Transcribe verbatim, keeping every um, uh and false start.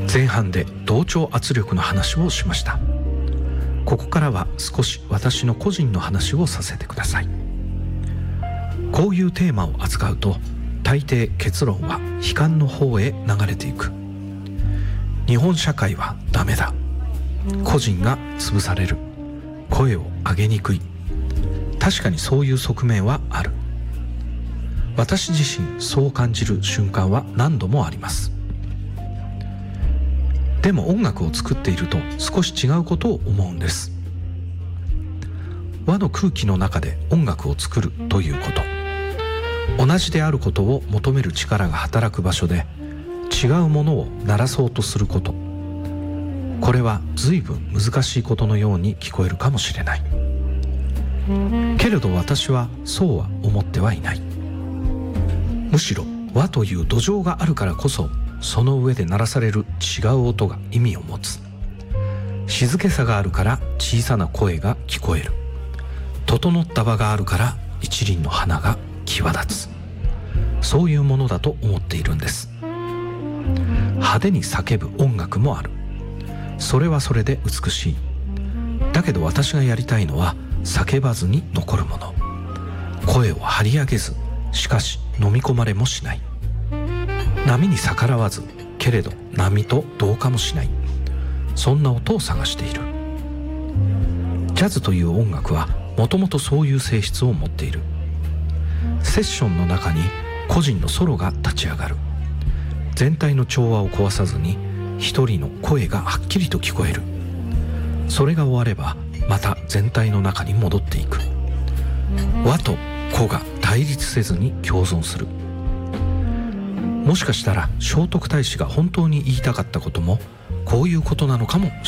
前半で同調圧力の話をしました。ここからは少し私の個人の話をさせてください。こういうテーマを扱うと大抵結論は悲観の方へ流れていく。日本社会はダメだ、個人が潰される、声を上げにくい。確かにそういう側面はある。私自身そう感じる瞬間は何度もあります。でも音楽を作っていると少し違うことを思うんです。和の空気の中で音楽を作るということ、同じであることを求める力が働く場所で違うものを鳴らそうとすること、これは随分難しいことのように聞こえるかもしれない。けれど私はそうは思ってはいない。むしろ和という土壌があるからこそ、その上で鳴らされる違う音が意味を持つ。静けさがあるから小さな声が聞こえる。整った場があるから一輪の花が際立つ。そういうものだと思っているんです。派手に叫ぶ音楽もある。それはそれで美しい。だけど私がやりたいのは叫ばずに残るもの。声を張り上げず、しかし飲み込まれもしない。波に逆らわず、けれど波と同化もしない。そんな音を探している。ジャズという音楽はもともとそういう性質を持っている。セッションの中に個人のソロが立ち上がる。全体の調和を壊さずに一人の声がはっきりと聞こえる。それが終わればまた全体の中に戻っていく。和と個が対立せずに共存する。もしかしたら聖徳太子が本当に言いたかったこともこういうことなのかも